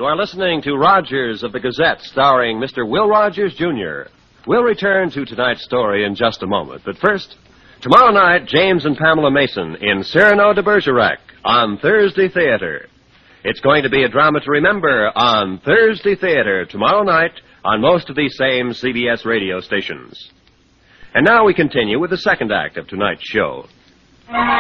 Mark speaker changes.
Speaker 1: are listening to Rogers of the Gazette, starring Mr. Will Rogers, Jr. We'll return to tonight's story in just a moment. But first, tomorrow night, James and Pamela Mason in Cyrano de Bergerac on Thursday Theater. It's going to be a drama to remember on Thursday Theater tomorrow night on most of these same CBS radio stations. And now we continue with the second act of tonight's show.